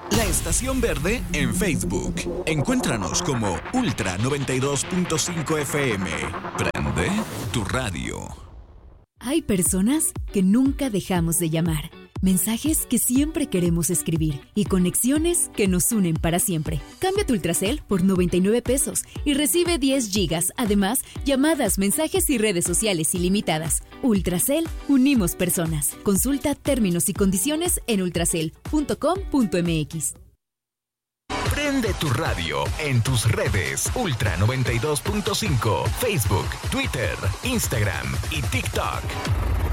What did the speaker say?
La Estación Verde en Facebook. Encuéntranos como Ultra 92.5 FM. Prende tu radio. Hay personas que nunca dejamos de llamar. Mensajes que siempre queremos escribir y conexiones que nos unen para siempre. Cambia tu Ultracel por 99 pesos y recibe 10 gigas. Además, llamadas, mensajes y redes sociales ilimitadas. Ultracel, unimos personas. Consulta términos y condiciones en ultracel.com.mx. Prende tu radio en tus redes Ultra 92.5, Facebook, Twitter, Instagram y TikTok.